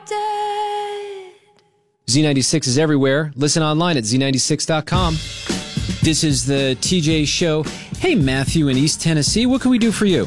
Z96 is everywhere. Listen online at z96.com. This is the TJ Show. Hey, Matthew in East Tennessee, what can we do for you?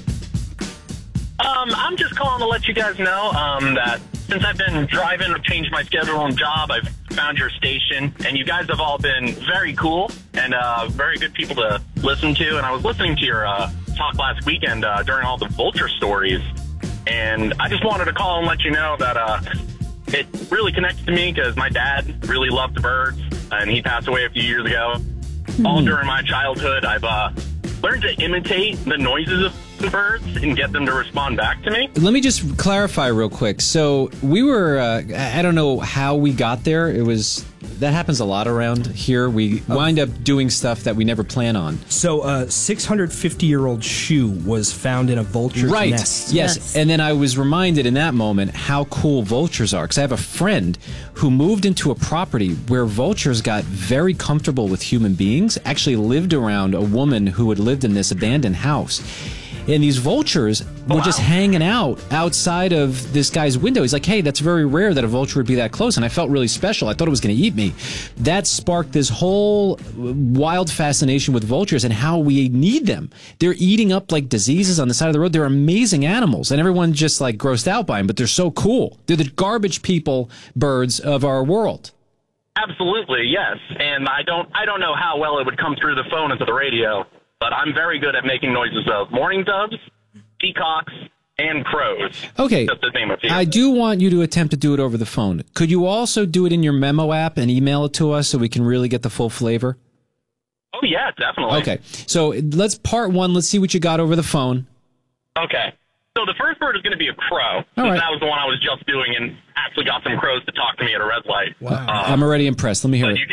I'm just calling to let you guys know that since I've been driving, I've changed my schedule and job, I've found your station, and you guys have all been very cool and very good people to listen to. And I was listening to your talk last weekend during all the vulture stories, and I just wanted to call and let you know that it really connects to me because my dad really loved the birds, and he passed away a few years ago. All during my childhood, I've learned to imitate the noises of the birds and get them to respond back to me. Let me just clarify real quick. So we were, I don't know how we got there. That happens a lot around here. We wind up doing stuff that we never plan on. So a 650-year-old shoe was found in a vulture's nest. Yes. And then I was reminded in that moment how cool vultures are. Because I have a friend who moved into a property where vultures got very comfortable with human beings, actually lived around a woman who had lived in this abandoned house. And these vultures were just hanging out outside of this guy's window. He's like, hey, that's very rare that a vulture would be that close. And I felt really special. I thought it was going to eat me. That sparked this whole wild fascination with vultures and how we need them. They're eating up like diseases on the side of the road. They're amazing animals. And everyone's just like grossed out by them, but they're so cool. They're the garbage people birds of our world. Absolutely, yes. And I don't know how well it would come through the phone into the radio, but I'm very good at making noises of mourning doves, peacocks, and crows. Okay, just to name a few. I do want you to attempt to do it over the phone. Could you also do it in your memo app and email it to us so we can really get the full flavor? Oh, yeah, definitely. Okay, so part one. Let's see what you got over the phone. Okay. So the first bird is going to be a crow. All right. That was the one I was just doing and actually got some crows to talk to me at a red light. Wow. I'm already impressed. Let me hear it.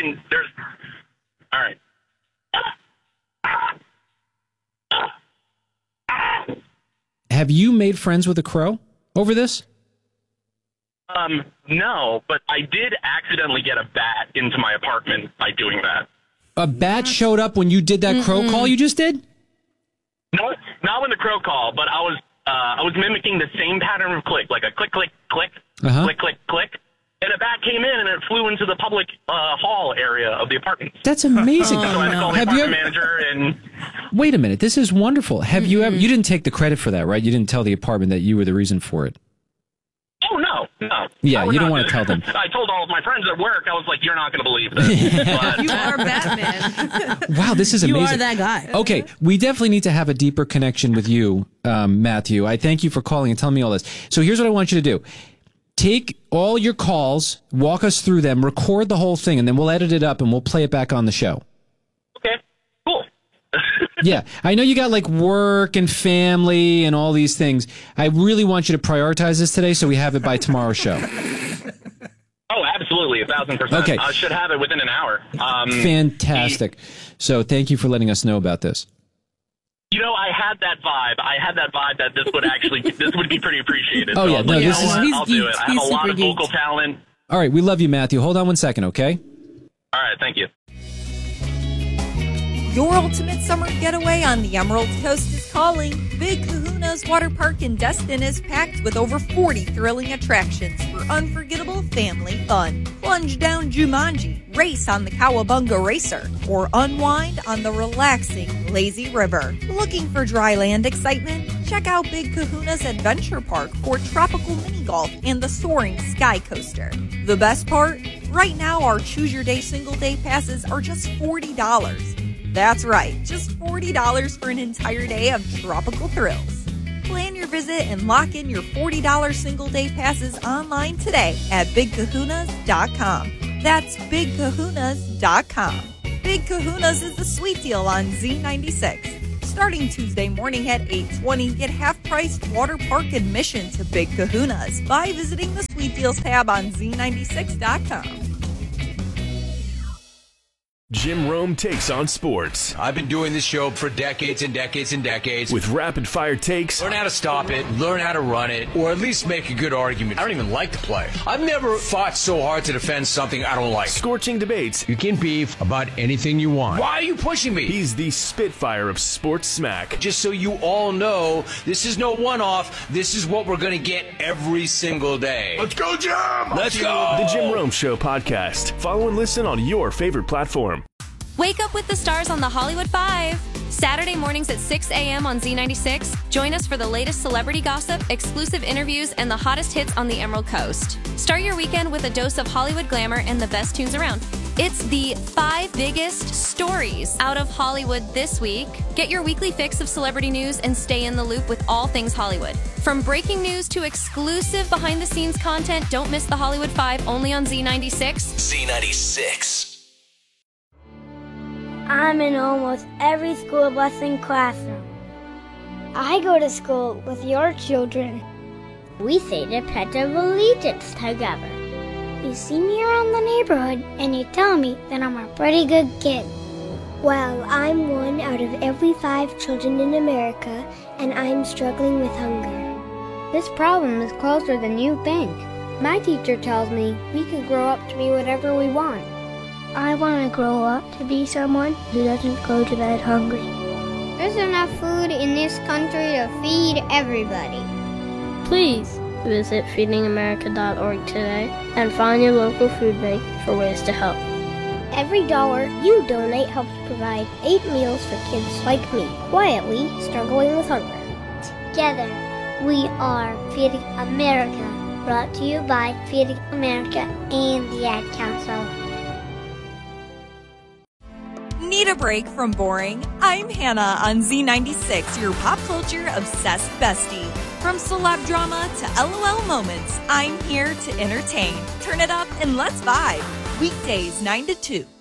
All right. Have you made friends with a crow over this? No, but I did accidentally get a bat into my apartment by doing that. A bat showed up when you did that crow call you just did? No, not when the crow call, but I was mimicking the same pattern of click, like a click, click, click, click, click, click. And a bat came in and it flew into the public hall area of the apartment. That's amazing. So I called the apartment manager and... Wait a minute. This is wonderful. Have you ever... You didn't take the credit for that, right? You didn't tell the apartment that you were the reason for it. Oh, no. Yeah, you don't want to tell them. I told all of my friends at work, I was like, you're not going to believe this. But... You are Batman. Wow, this is amazing. You are that guy. Okay, we definitely need to have a deeper connection with you, Matthew. I thank you for calling and telling me all this. So here's what I want you to do. Take all your calls, walk us through them, record the whole thing, and then we'll edit it up and we'll play it back on the show. Okay, cool. Yeah, I know you got like work and family and all these things. I really want you to prioritize this today so we have it by tomorrow's show. Oh, absolutely, 1,000%. Okay. I should have it within an hour. Fantastic. So thank you for letting us know about this. You know, I had that vibe that this would be pretty appreciated. Oh, so yeah, no, like, this is... I'll do it. I have a lot of vocal talent. All right, we love you, Matthew. Hold on one second, okay? All right, thank you. Your ultimate summer getaway on the Emerald Coast is calling. Big Kahuna's Water Park in Destin is packed with over 40 thrilling attractions for unforgettable family fun. Plunge down Jumanji, race on the Cowabunga Racer, or unwind on the relaxing Lazy River. Looking for dry land excitement? Check out Big Kahuna's Adventure Park for tropical mini golf and the soaring Sky Coaster. The best part? Right now, our Choose Your Day single day passes are just $40. That's right, just $40 for an entire day of tropical thrills. Plan your visit and lock in your $40 single day passes online today at BigKahunas.com. That's BigKahunas.com. Big Kahunas is the sweet deal on Z96. Starting Tuesday morning at 8:20, get half-priced water park admission to Big Kahunas by visiting the Sweet Deals tab on Z96.com. Jim Rome takes on sports. I've been doing this show for decades and decades and decades. With rapid-fire takes. Learn how to stop it, learn how to run it, or at least make a good argument. I don't even like to play. I've never fought so hard to defend something I don't like. Scorching debates. You can beef about anything you want. Why are you pushing me? He's the Spitfire of sports smack. Just so you all know, this is no one-off. This is what we're going to get every single day. Let's go, Jim! Let's go! The Jim Rome Show podcast. Follow and listen on your favorite platform. Wake up with the stars on the Hollywood 5. Saturday mornings at 6 a.m. on Z96. Join us for the latest celebrity gossip, exclusive interviews, and the hottest hits on the Emerald Coast. Start your weekend with a dose of Hollywood glamour and the best tunes around. It's the 5 biggest stories out of Hollywood this week. Get your weekly fix of celebrity news and stay in the loop with all things Hollywood. From breaking news to exclusive behind-the-scenes content, don't miss the Hollywood 5 only on Z96. Z96. I'm in almost every school bus and classroom. I go to school with your children. We say the Pledge of Allegiance together. You see me around the neighborhood and you tell me that I'm a pretty good kid. Well, I'm one out of every 5 children in America, and I'm struggling with hunger. This problem is closer than you think. My teacher tells me we can grow up to be whatever we want. I want to grow up to be someone who doesn't go to bed hungry. There's enough food in this country to feed everybody. Please visit feedingamerica.org today and find your local food bank for ways to help. Every dollar you donate helps provide 8 meals for kids like me, quietly struggling with hunger. Together, we are Feeding America, brought to you by Feeding America and the Ad Council. Need a break from boring? I'm Hannah on Z96, your pop culture obsessed bestie. From celeb drama to LOL moments, I'm here to entertain. Turn it up and let's vibe. Weekdays 9 to 2.